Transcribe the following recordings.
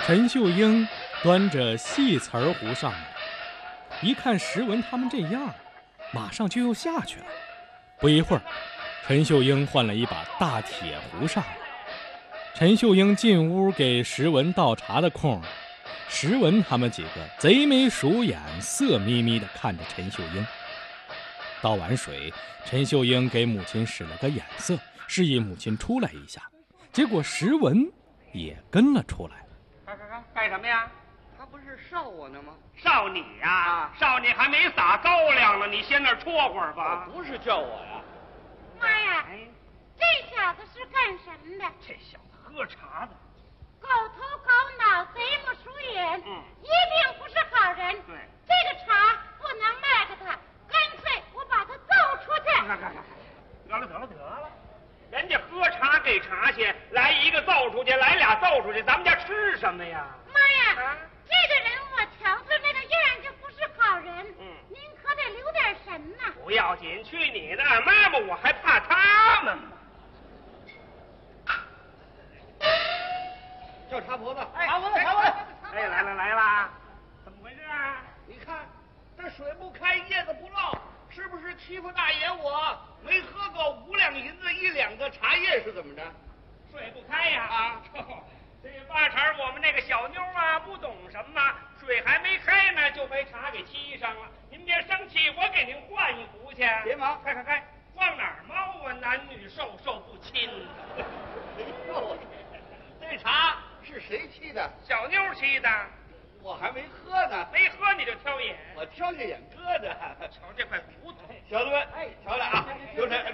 陈秀英端着细瓷壶上来，一看石文他们这样，马上就又下去了。不一会儿，陈秀英换了一把大铁壶上来。陈秀英进屋给石文倒茶的空，石文他们几个贼眉鼠眼，色眯眯地看着陈秀英。倒完水，陈秀英给母亲使了个眼色，示意母亲出来一下。结果石文也跟了出来。 干什么呀？ 他不是烧我呢吗？ 烧你呀！烧你还没撒高粱呢，你先那儿戳会儿吧。 不是叫我呀。 妈呀，这小子是干什么的？ 这小子喝茶的， 狗头狗脑，贼不鼠眼，一定不是好人。 对， 这个茶不能卖给他，干脆我把他揍出去。 得了，人家喝茶给茶去，来一个揍出去，来俩揍出去，咱们家吃什么呀？ 妈呀，这个人我瞧着那个样就不是好人。您可得留点神呐。 不要紧，去你的！妈妈，我还怕他们吗？ 叫茶婆子， 茶婆子！哎，来啦！怎么回事啊？ 你看这水不开，叶子不落，是不是欺负大爷我？没喝够5两银子1两的茶叶是怎么着？ 水不开呀！这八成我们那个小妞啊，不懂什么，水还没开呢，就被茶给沏上了。您别生气，我给您换一壶去。 别忙， 开，往哪儿猫啊？男女授受不亲。 这茶是谁沏的？ 小妞沏的。 我还没喝呢。 没喝你就挑眼。 我挑下眼搁着。 瞧这块骨头。 小子们，瞧来啊，留神。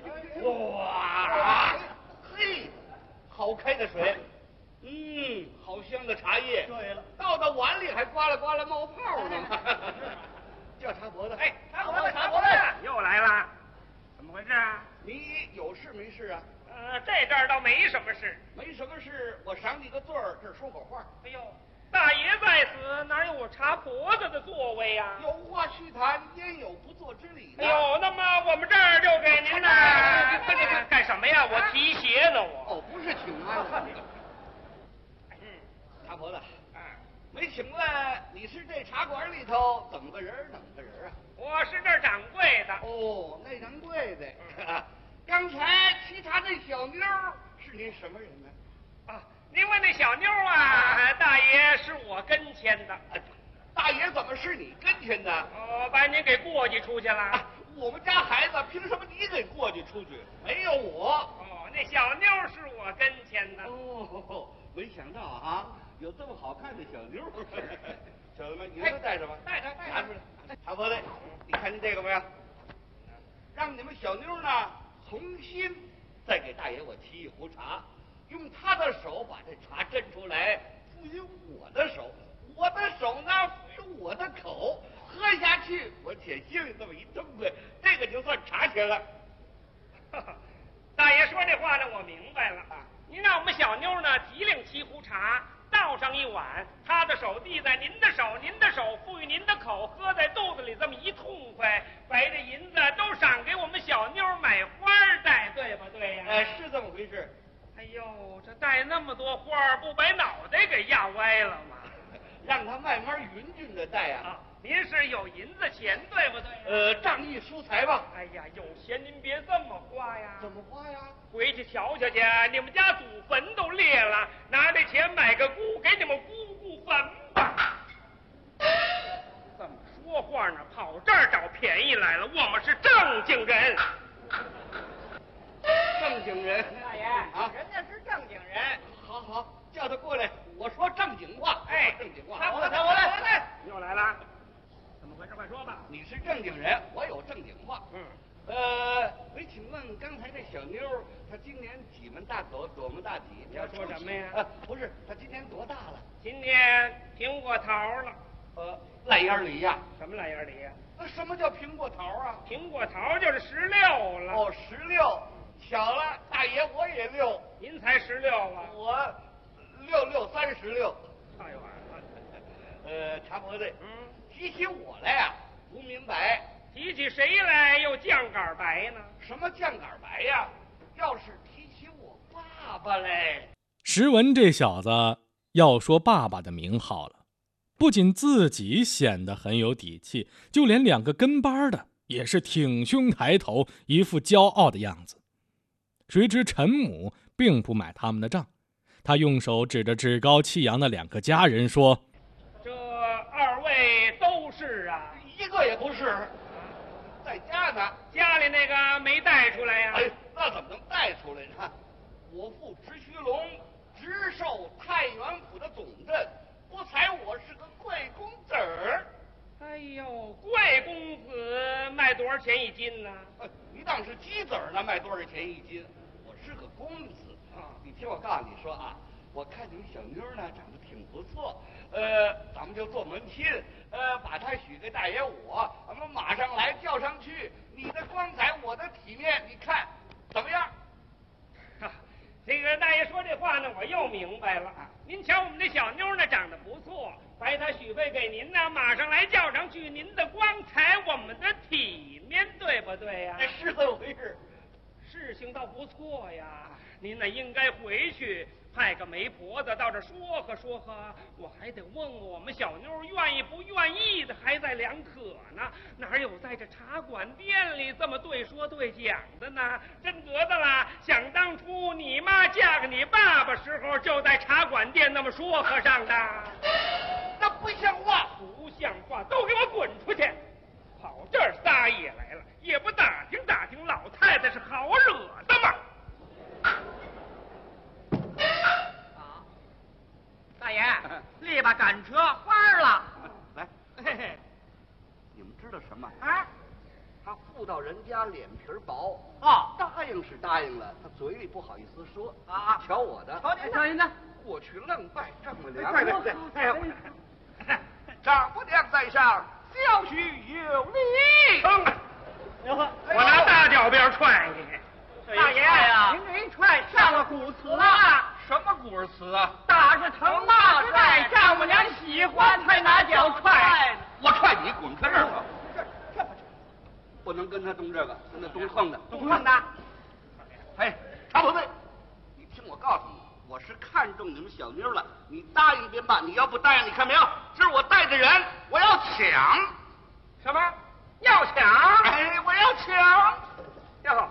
哇，嘿，好开的水。好香的茶叶。对了，倒到碗里还呱啦呱啦冒泡呢。叫茶婆子。 茶婆子，又来了。怎么回事啊？ 你有事没事啊？ 这阵儿倒没什么事。 没什么事，我赏你个罪儿，这儿说口话。 哎呦，大爷在此，哪有我茶婆子的座位呀？ 有话须谈，焉有不做之理呢？ 哎呦，那么我们这儿就给您呢。你干什么呀？我提鞋呢，我。 不是请安。茶婆子，没请问你是这茶馆里头怎么个人啊？ 我是这儿掌柜的。 哦，那掌柜的。刚才沏茶那小妞是您什么人呢？ 您问那小妞啊，大爷是我跟前的。 大爷怎么是你跟前的？ 把您给过继出去了。 我们家孩子凭什么你给过继出去？没有我。 那小妞是我跟前的。 没想到啊，有这么好看的小妞。小子们，你们都带着吧。 带着。 拿出来。茶婆子，你看见这个没有？让你们小妞呢重新再给大爷我沏一壶茶，用他的手把这茶斟出来，赋予我的手，我的手呢赋予我的口，喝下去我且心里这么一痛快，这个就算茶钱了。 大爷说这话呢，我明白了。您让我们小妞呢提领沏壶茶，倒上一碗，他的手递在您的手，您的手赋予您的口，喝在肚子里这么一痛快，把这银子都赏给我们小妞买花戴，对不对呀？ 是这么回事。 哎呦，这戴那么多花，不把脑袋给压歪了吗？ 让他慢慢匀匀的戴啊。 您是有银子钱，对不对？ 仗义疏财吧。 哎呀，有钱您别这么花呀。 怎么花呀？ 回去瞧瞧去，你们家祖坟都裂了，拿这钱买个姑，给你们姑姑坟吧。这么说话呢，跑这儿找便宜来了。我们是正经人。 正经人。 大爷人家是正经人。 好，叫他过来，我说正经话。正经话。 我来。又来了。怎么回事？快说吧。 你是正经人，我有正经话。没请问刚才这小妞，她今年几门大口，多么大体？ 你要说什么呀？ 不是，她今年多大了？ 今年苹果桃了。 烂眼梨呀？ 什么烂眼梨呀？ 什么叫苹果桃啊？ 苹果桃就是16了。 16，巧了，大爷我也6。 您才16啊？ 我636。 哎呦， 茶婆子，提起我来呀，不明白。 提起谁来又酱杆白呢？ 什么酱杆白呀？要是提起我爸爸来。 石文这小子要说爸爸的名号了。不仅自己显得很有底气，就连2个跟班的也是挺胸抬头，一副骄傲的样子。谁知陈母并不买他们的账，他用手指着趾高气扬的2个家人说：“ 这2位都是啊， 一个也不是，在家呢。 家里那个没带出来呀？ 哎，那怎么能带出来呢？我父直须龙直授太原府的总镇，不才我是个贵公子儿。 哎呦，贵公子卖多少钱1斤呢？ 你当是鸡子儿呢，卖多少钱1斤？我是个公子啊！你听我告诉你说啊，我看你们小妞呢长得挺不错，咱们就做门亲，把她许给大爷我，咱们马上来叫上去。你的光彩，我的体面，你看怎么样？ 这个大爷说这话呢，我又明白了。您瞧我们这小妞呢，长得不错，把她许配给您呢，马上来叫上去。您的光彩，我们的体面，对不对呀？ 是这么回事。 事情倒不错呀，您呢应该回去派个媒婆子到这说和说和，我还得问问我们小妞愿意不愿意的，还在两可呢。哪有在这茶馆店里这么对说对讲的呢？真格的啦！想当初你妈嫁给你爸爸时候，就在茶馆店那么说和上的。 那不像话， 不像话，都给我滚出去！跑这儿撒野来了，也不打听打听老太太是好惹的吗？ 大爷，立吧赶车花了。 来， 嘿嘿， 你们知道什么？ 啊， 他妇道人家脸皮薄哦， 答应是答应了，他嘴里不好意思说啊。 瞧我的， 瞧您的， 过去愣拜丈母娘。 对， 丈母娘在上，小婿有礼。 我拿大脚鞭踹你！ 大爷呀，您这一踹上了古词了。 什么古词啊？ 打是疼，骂是爱，丈母娘喜欢才拿脚踹。 我踹你，滚开这儿吧！这不能跟他动这个，跟他动横的。 动横的。 哎，茶宝贝，你听我告诉你，我是看中你们小妞了，你答应便罢，你要不答应，你看没有？今儿我带着人，我要抢。 什么？要抢？ 哎，我要抢。 哟，